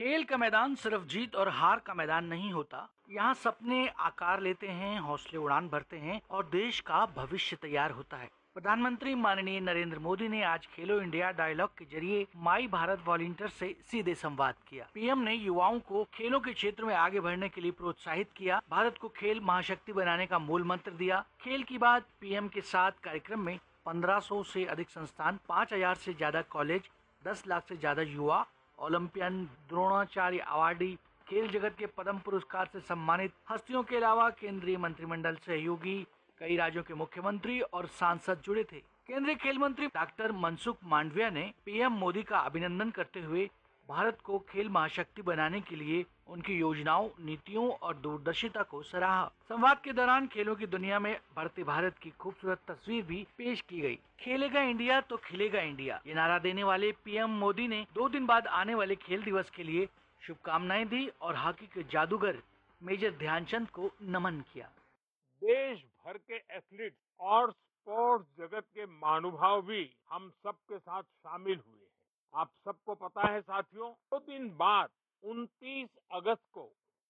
खेल का मैदान सिर्फ जीत और हार का मैदान नहीं होता। यहाँ सपने आकार लेते हैं, हौसले उड़ान भरते हैं और देश का भविष्य तैयार होता है। प्रधानमंत्री माननीय नरेंद्र मोदी ने आज खेलो इंडिया डायलॉग के जरिए माई भारत वॉलंटियर से सीधे संवाद किया। पीएम ने युवाओं को खेलों के क्षेत्र में आगे बढ़ने के लिए प्रोत्साहित किया, भारत को खेल महाशक्ति बनाने का मूल मंत्र दिया। खेल की बात पीएम के साथ कार्यक्रम में 1500 से अधिक संस्थान, 5000 से ज्यादा कॉलेज, 10 लाख से ज्यादा युवा, ओलंपियन, द्रोणाचार्य अवार्डी, खेल जगत के पद्म पुरस्कार से सम्मानित हस्तियों के अलावा केंद्रीय मंत्रिमंडल सहयोगी, कई राज्यों के मुख्यमंत्री और सांसद जुड़े थे। केंद्रीय खेल मंत्री डॉक्टर मनसुख मांडविया ने पीएम मोदी का अभिनंदन करते हुए भारत को खेल महाशक्ति बनाने के लिए उनकी योजनाओं, नीतियों और दूरदर्शिता को सराहा। संवाद के दौरान खेलों की दुनिया में बढ़ते भारत की खूबसूरत तस्वीर भी पेश की गई। खेलेगा इंडिया तो खिलेगा इंडिया, ये नारा देने वाले पीएम मोदी ने 2 दिन बाद आने वाले खेल दिवस के लिए शुभकामनाएं दी और हॉकी के जादूगर मेजर ध्यानचंद को नमन किया। देश भर के एथलीट्स और स्पोर्ट्स जगत के महानुभाव भी हम सबके साथ शामिल हुए हैं। आप सबको पता है साथियों, 2 दिन बाद 29 अगस्त को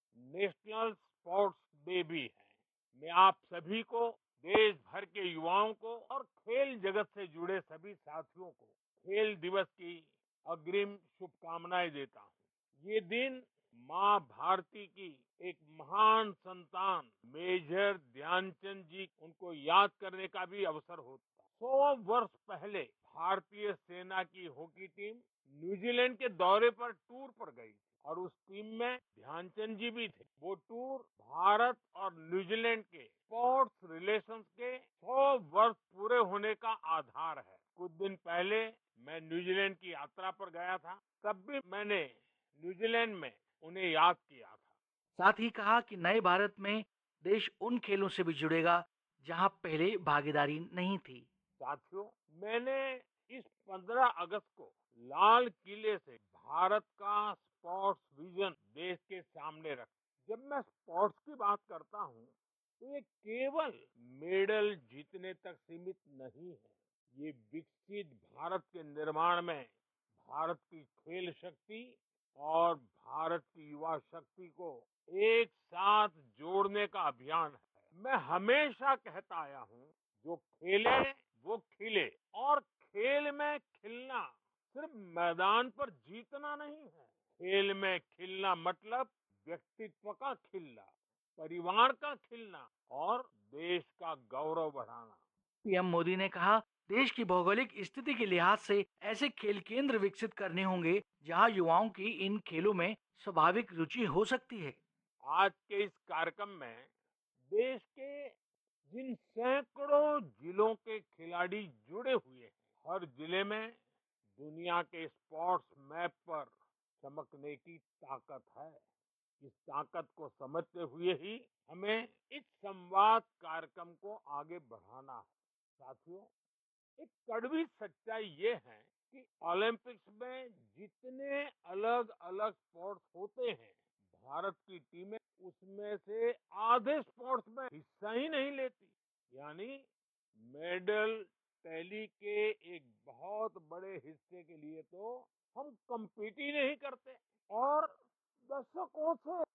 नेशनल स्पोर्ट्स डे भी है। मैं आप सभी को, देश भर के युवाओं को और खेल जगत से जुड़े सभी साथियों को खेल दिवस की अग्रिम शुभकामनाएं देता हूं। ये दिन माँ भारती की एक महान संतान मेजर ध्यानचंद जी, उनको याद करने का भी अवसर होता है। 100 वर्ष पहले भारतीय सेना की हॉकी टीम न्यूजीलैंड के दौरे पर टूर पर गई थी और उस टीम में ध्यानचंद जी भी थे। वो टूर भारत और न्यूजीलैंड के स्पोर्ट्स रिलेशंस के 100 वर्ष पूरे होने का आधार है। कुछ दिन पहले मैं न्यूजीलैंड की यात्रा पर गया था, तब भी मैंने न्यूजीलैंड में उन्हें याद किया था। साथ ही कहा कि नए भारत में देश उन खेलों से भी जुड़ेगा जहां पहले भागीदारी नहीं थी। साथियों, मैंने इस 15 अगस्त को लाल किले से भारत का स्पोर्ट्स विजन देश के सामने रखा। जब मैं स्पोर्ट्स की बात करता हूँ तो ये केवल मेडल जीतने तक सीमित नहीं है। ये विकसित भारत के निर्माण में भारत की खेल शक्ति और भारत की युवा शक्ति को एक साथ जोड़ने का अभियान है। मैं हमेशा कहता आया हूँ, जो खेले वो खिले, और खेल में खिलना सिर्फ मैदान पर जीतना नहीं है। खेल में खिलना मतलब व्यक्तित्व का खिलना, परिवार का खिलना और देश का गौरव बढ़ाना। पीएम मोदी ने कहा, देश की भौगोलिक स्थिति के लिहाज से ऐसे खेल केंद्र विकसित करने होंगे जहां युवाओं की इन खेलों में स्वाभाविक रुचि हो सकती है। आज के इस कार्यक्रम में देश के जिन सैकड़ों जिलों के खिलाड़ी जुड़े हुए हैं, हर जिले में दुनिया के स्पोर्ट्स मैप पर चमकने की ताकत है। इस ताकत को समझते हुए ही हमें इस संवाद कार्यक्रम को आगे बढ़ाना है। साथियों, एक कड़वी सच्चाई ये है कि ओलंपिक्स में जितने अलग अलग स्पोर्ट्स होते हैं, भारत की टीमें उसमें से आधे स्पोर्ट्स में हिस्सा ही नहीं लेती। यानी मेडल टैली के एक बहुत बड़े हिस्से के लिए तो हम compete ही नहीं करते। और दशकों से